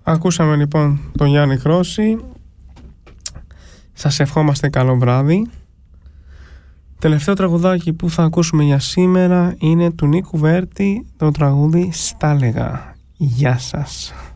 Ακούσαμε λοιπόν τον Γιάννη Κρόση. Σας ευχόμαστε καλό βράδυ. Τελευταίο τραγουδάκι που θα ακούσουμε για σήμερα είναι του Νίκου Βέρτη, το τραγούδι «Στάλεγα». Γεια σας.